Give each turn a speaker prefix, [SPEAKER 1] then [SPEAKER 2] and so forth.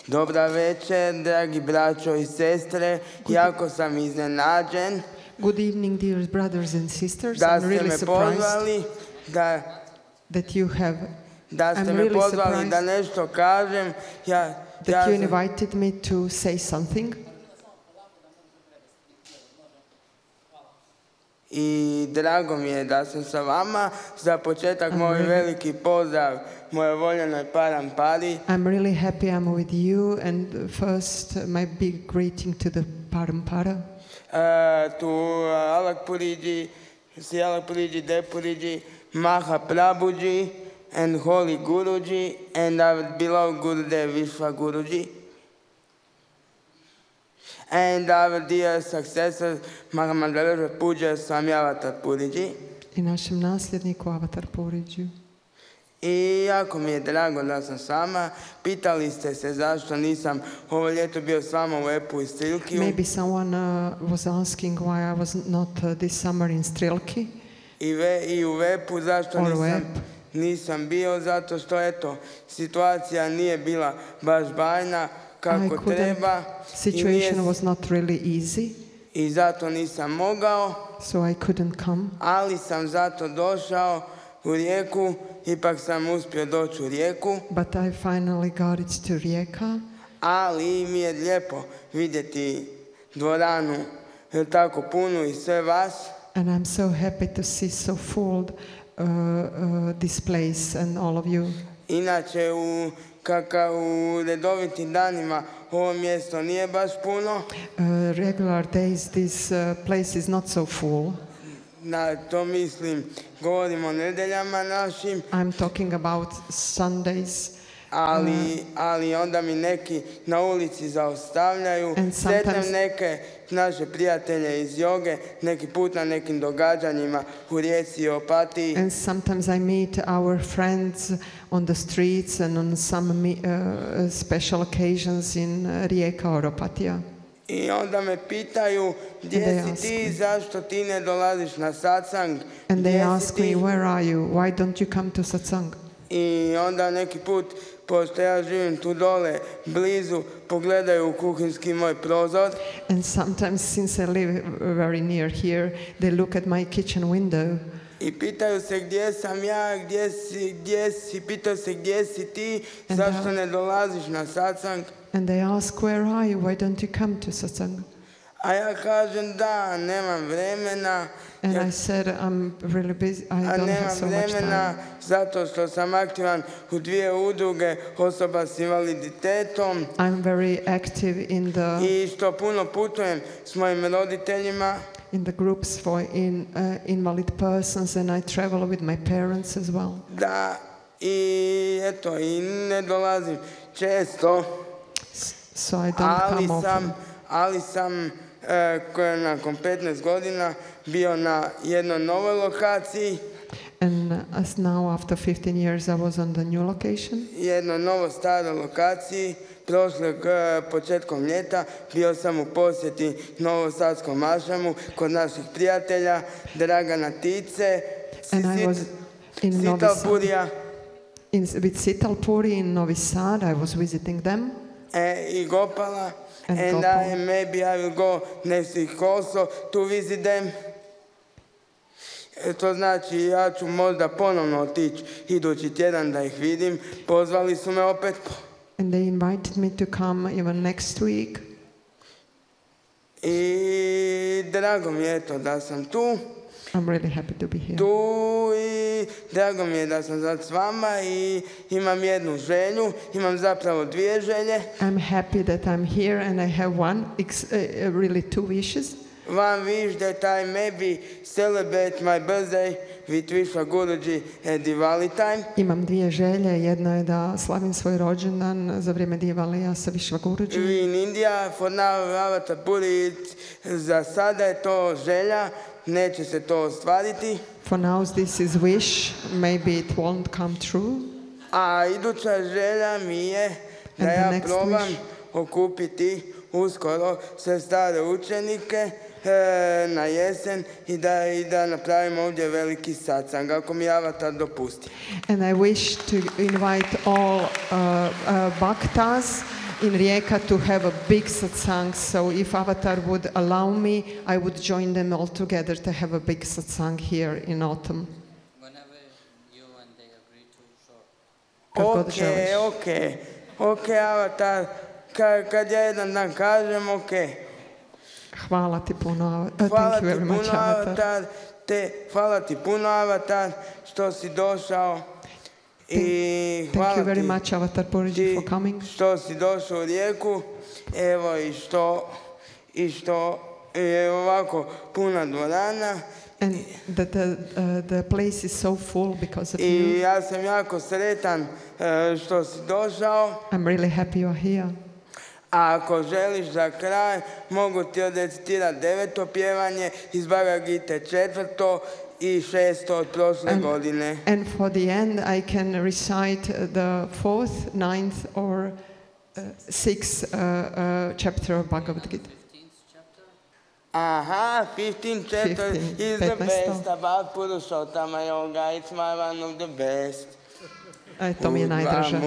[SPEAKER 1] Dobra večer, dragi braćo i sestre. Jako sam iznenađen
[SPEAKER 2] Good evening, dear brothers and sisters.
[SPEAKER 1] da
[SPEAKER 2] I'm
[SPEAKER 1] ste
[SPEAKER 2] really
[SPEAKER 1] me
[SPEAKER 2] surprised
[SPEAKER 1] pozvali
[SPEAKER 2] that you have,
[SPEAKER 1] da ste
[SPEAKER 2] I'm
[SPEAKER 1] me
[SPEAKER 2] really
[SPEAKER 1] pozvali
[SPEAKER 2] surprised
[SPEAKER 1] da nešto kažem.
[SPEAKER 2] that you invited me to say something.
[SPEAKER 1] I drago mi je da sam sa vama. Za početak moj veliki pozdrav moje voljenoj Parampari.
[SPEAKER 2] I'm really happy I'm with you, and first my big greeting to the Parampara,
[SPEAKER 1] To Alakpuriji, Sialakpuriji, Depuriji, Maha Prabhuji, and Holy Guruji, and our beloved Gurudev Vishwa Guruji. And our dear successor, Mahamandaraj Puja Swami Avatar Puriji.
[SPEAKER 2] i našem nasljedniku Avatar Puriju.
[SPEAKER 1] I jako mi je drago da sam s vama. Pitali ste se zašto nisam ovo ljeto bio s vama u Epu i Strilkiju.
[SPEAKER 2] Maybe someone was asking why I was not this summer in Strilki.
[SPEAKER 1] I u Epu zašto nisam bio, zato što eto, situacija nije bila baš bajna kako treba.
[SPEAKER 2] Situation was not really easy.
[SPEAKER 1] I zato nisam mogao.
[SPEAKER 2] So I couldn't come.
[SPEAKER 1] Ali sam zato došao u Rijeku, ipak sam uspio doći u Rijeku.
[SPEAKER 2] But I finally got it to Rijeka.
[SPEAKER 1] Ali mi je lijepo vidjeti dvoranu tako punu i sve vas.
[SPEAKER 2] And I'm so happy to see so full this place and all of you.
[SPEAKER 1] Inače u redovitim danima ovo mjesto nije baš puno.
[SPEAKER 2] Regular days this place is not so full.
[SPEAKER 1] Na to mislim, govorimo o nedjeljama našim.
[SPEAKER 2] I'm talking about Sundays.
[SPEAKER 1] Ali onda mi neki na ulici zaostavljaju. Sretnem neke naše prijatelje iz joge, neki put na nekim događanjima u Rijeci i Opatiji.
[SPEAKER 2] And sometimes I meet our friends on the streets and on some special occasions in Rijeka or Opatija.
[SPEAKER 1] I onda me pitaju, gdje si ti, zašto ti ne dolaziš na satsang?
[SPEAKER 2] And they ask me, where are you? Why don't you come to satsang?
[SPEAKER 1] I onda neki put, pošto ja živim tu dole, blizu, pogledaju u kuhinski moj prozor.
[SPEAKER 2] And sometimes, since I live very near here, they look at my kitchen window.
[SPEAKER 1] I pitaju se gdje sam ja, pitaju se gdje si ti, zašto ne dolaziš na satsang?
[SPEAKER 2] And they ask, where are you? Why don't you come to satsang?
[SPEAKER 1] A ja kažem da, nemam vremena.
[SPEAKER 2] And I said, I'm really busy. I don't have so much time.
[SPEAKER 1] Zato što sam aktivan u 2 udruge osoba s invaliditetom.
[SPEAKER 2] I'm very active in the...
[SPEAKER 1] I što puno putujem s mojim roditeljima.
[SPEAKER 2] In the groups for invalid persons, and I travel with my parents as well.
[SPEAKER 1] Da, i eto, i ne dolazim često.
[SPEAKER 2] So I don't come often.
[SPEAKER 1] Ali sam nakon 15 godina bio na jednoj novoj lokaciji.
[SPEAKER 2] And as now, after 15 years, I was on the new location.
[SPEAKER 1] Jednoj novo staroj lokaciji. Prošlog početkom ljeta bio sam u posjeti Novosadskom ašramu kod naših prijatelja Dragana Tice, Sitalpurija.
[SPEAKER 2] With Sitalpuri in Novi Sad, I was visiting them.
[SPEAKER 1] I Gopala. And maybe I will go next week also to visit them. To znači ja ću možda ponovno otići idući tjedan da ih vidim. Pozvali su me opet.
[SPEAKER 2] And they invited me to come even next week.
[SPEAKER 1] I drago mi je to da sam tu.
[SPEAKER 2] I'm really happy to be here.
[SPEAKER 1] Tu i drago mi je da sam sad s vama i imam jednu želju, imam zapravo 2 želje.
[SPEAKER 2] I'm happy that I'm here and I have really 2 wishes.
[SPEAKER 1] One wish that I maybe celebrate my birthday with Vishwa Guruji at Diwali time.
[SPEAKER 2] Imam 2 želje, jedna je da slavim svoj rođendan za vrijeme Divalija sa Vishwa Guruji.
[SPEAKER 1] In India, for now, Avatar Puri, za sada je to želja, neće se to ostvariti.
[SPEAKER 2] For now this is wish, maybe it won't come true.
[SPEAKER 1] A iduća želja mi je da ja probam okupiti uskoro sve stare učenike na jesen i da napravimo ovdje veliki satsang, ako mi Avatar dopusti.
[SPEAKER 2] And I wish to invite all bhaktas in Rijeka to have a big satsang. So if Avatar would allow me, I would join them all together to have a big satsang here in autumn.
[SPEAKER 3] Whenever you and they agree to, sure.
[SPEAKER 1] Ok, Avatar, kad ja jedan dan kažem, ok.
[SPEAKER 2] Hvala ti puno, thank you very much, Avatar.
[SPEAKER 1] Hvala ti puno, Avatar, što si došao. I
[SPEAKER 2] Thank you very much, Avatar Purji, for coming.
[SPEAKER 1] Što si došao u Rijeku, evo i što je ovako puna dvorana.
[SPEAKER 2] And the place is so full because of
[SPEAKER 1] I
[SPEAKER 2] you.
[SPEAKER 1] ja sam jako sretan što si došao.
[SPEAKER 2] I'm really happy you're here.
[SPEAKER 1] A ako želiš za kraj, mogu ti odrecitirati 9. pjevanje iz Bhagavad Gita 4. i 6. od prošle godine.
[SPEAKER 2] And for the end, I can recite the 4th, 9th, or 6th chapter of Bhagavad Gita.
[SPEAKER 3] 15th chapter?
[SPEAKER 1] Aha, 15th chapter
[SPEAKER 2] 15,
[SPEAKER 1] is the
[SPEAKER 2] 15.
[SPEAKER 1] best about Purushottama Yoga. It's my one of the best.
[SPEAKER 2] To mi je najdraže.